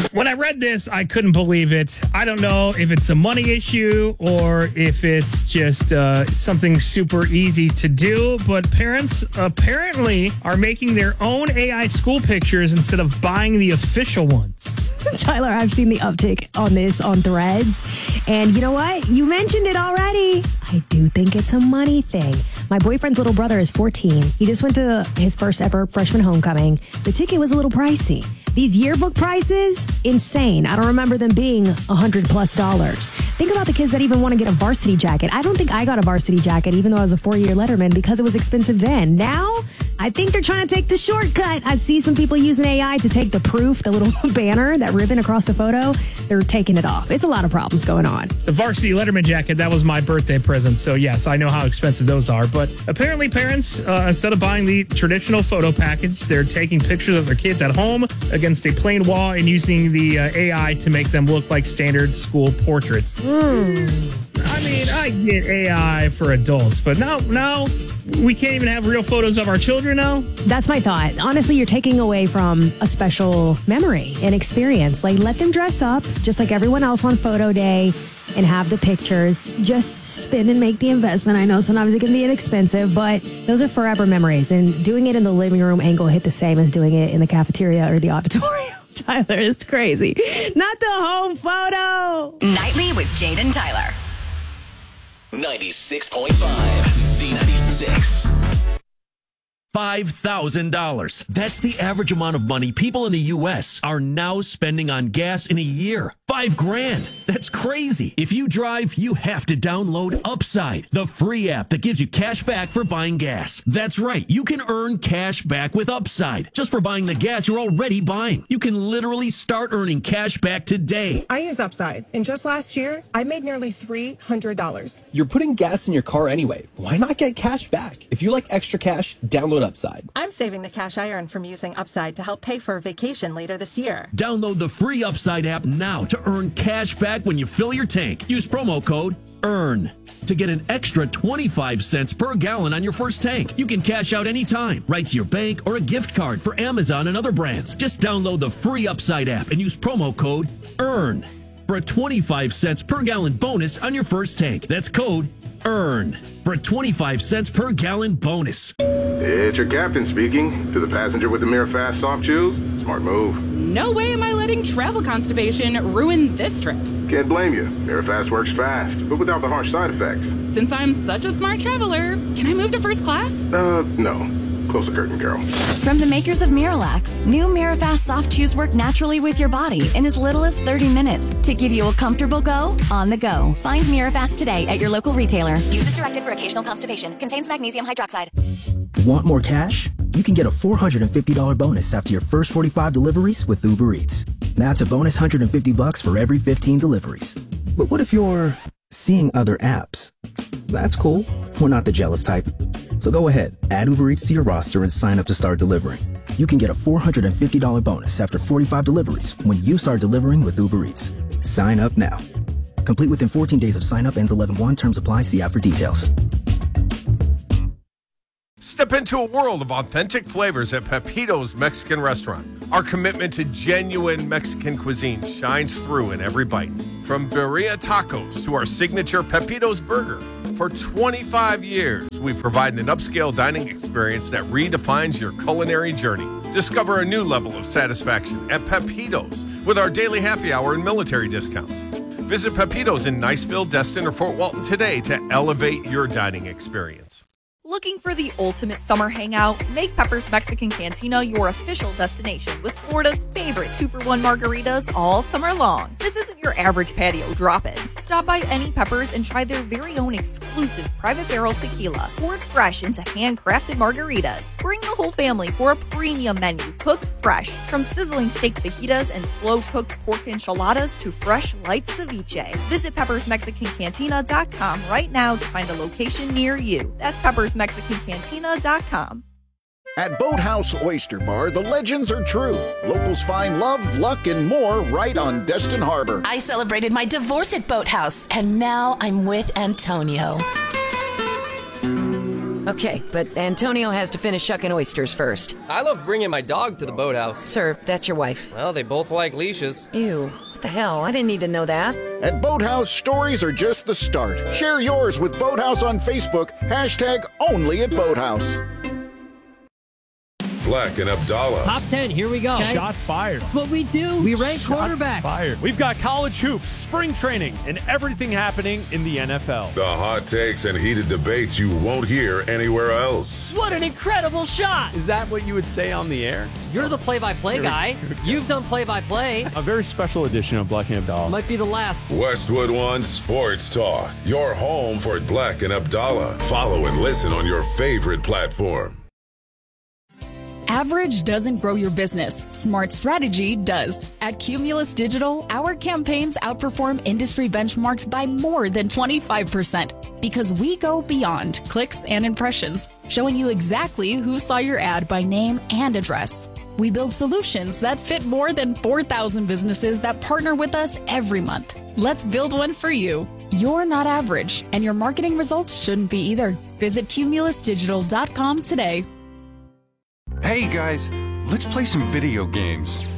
When I read this, I couldn't believe it. I don't know if it's a money issue or if it's just something super easy to do, but parents apparently are making their own AI school pictures instead of buying the official ones. Tyler, I've seen the uptick on this on Threads. And you know what? You mentioned it already. I do think it's a money thing. My boyfriend's little brother is 14. He just went to his first ever freshman homecoming. The ticket was a little pricey. These yearbook prices, insane. I don't remember them being $100+. Think about the kids that even want to get a varsity jacket. I don't think I got a varsity jacket, even though I was a 4-year letterman, because it was expensive then. Now, I think they're trying to take the shortcut. I see some people using AI to take the proof, the little banner, that ribbon across the photo. They're taking it off. It's a lot of problems going on. The varsity letterman jacket, that was my birthday present. So yes, I know how expensive those are. But apparently parents, instead of buying the traditional photo package, they're taking pictures of their kids at home against a plain wall and using the AI to make them look like standard school portraits. I mean, I get AI for adults, but now we can't even have real photos of our children now? That's my thought. Honestly, you're taking away from a special memory and experience. Like, let them dress up just like everyone else on photo day and have the pictures. Just spend and make the investment. I know sometimes it can be inexpensive, but those are forever memories. And doing it in the living room ain't gonna hit the same as doing it in the cafeteria or the auditorium. Tyler, it's crazy. Not the home photo. Nightly with Jade and Tyler. 96.5 Z96. $5,000. That's the average amount of money people in the U.S. are now spending on gas in a year. $5,000. That's crazy. If you drive, you have to download Upside, the free app that gives you cash back for buying gas. That's right. You can earn cash back with Upside just for buying the gas you're already buying. You can literally start earning cash back today. I use Upside, and just last year, I made nearly $300. You're putting gas in your car anyway. Why not get cash back? If you like extra cash, download Upside. I'm saving the cash I earn from using Upside to help pay for a vacation later this year. Download the free Upside app now to earn cash back when you fill your tank. Use promo code EARN to get an extra 25 cents per gallon on your first tank. You can cash out anytime, right to your bank or a gift card for Amazon and other brands. Just download the free Upside app and use promo code EARN for a 25 cents per gallon bonus on your first tank. That's code EARN for a 25 cents per gallon bonus. It's your captain speaking. To the passenger with the Mirafast soft chews, smart move. No way am I letting travel constipation ruin this trip. Can't blame you. Mirafast works fast, but without the harsh side effects. Since I'm such a smart traveler, can I move to first class? No. Close the curtain, Carol. From the makers of Miralax, new Mirafast soft chews work naturally with your body in as little as 30 minutes to give you a comfortable go on the go. Find Mirafast today at your local retailer. Use as directed for occasional constipation. Contains magnesium hydroxide. Want more cash? You can get a $450 bonus after your first 45 deliveries with Uber Eats. That's a bonus $150 for every 15 deliveries. But what if you're seeing other apps? That's cool. We're not the jealous type. So go ahead, add Uber Eats to your roster and sign up to start delivering. You can get a $450 bonus after 45 deliveries when you start delivering with Uber Eats. Sign up now. Complete within 14 days of sign up, ends 11/1. Terms apply. See app for details. Step into a world of authentic flavors at Pepito's Mexican Restaurant. Our commitment to genuine Mexican cuisine shines through in every bite. From birria tacos to our signature Pepito's burger. For 25 years, we provide an upscale dining experience that redefines your culinary journey. Discover a new level of satisfaction at Pepito's with our daily happy hour and military discounts. Visit Pepito's in Niceville, Destin, or Fort Walton today to elevate your dining experience. Looking for the ultimate summer hangout? Make Pepper's Mexican Cantina your official destination with Florida's favorite 2-for-1 margaritas all summer long. This isn't your average patio drop-in. Stop by any Pepper's and try their very own exclusive private barrel tequila, poured fresh into handcrafted margaritas. Bring the whole family for a premium menu cooked fresh, from sizzling steak fajitas and slow-cooked pork enchiladas to fresh light ceviche. Visit peppersmexicancantina.com right now to find a location near you. That's peppersmexicancantina.com. At Boathouse Oyster Bar, the legends are true. Locals find love, luck, and more right on Destin Harbor. I celebrated my divorce at Boathouse, and now I'm with Antonio. Okay, but Antonio has to finish shucking oysters first. I love bringing my dog to the boathouse. Sir, that's your wife. Well, they both like leashes. Ew. What the hell? I didn't need to know that. At Boathouse, stories are just the start. Share yours with Boathouse on Facebook, #only at Boathouse. Black and Abdallah. Top 10, here we go. Okay. Shots fired. That's what we do. We rank quarterbacks. Fired. We've got college hoops, spring training, and everything happening in the NFL. The hot takes and heated debates you won't hear anywhere else. What an incredible shot. Is that what you would say on the air? You're the play-by-play guy. You've done play-by-play. A very special edition of Black and Abdallah. Might be the last. Westwood One Sports Talk. Your home for Black and Abdallah. Follow and listen on your favorite platform. Average doesn't grow your business. Smart strategy does. At Cumulus Digital, our campaigns outperform industry benchmarks by more than 25% because we go beyond clicks and impressions, showing you exactly who saw your ad by name and address. We build solutions that fit more than 4,000 businesses that partner with us every month. Let's build one for you. You're not average, and your marketing results shouldn't be either. Visit cumulusdigital.com today. Hey guys, let's play some video games.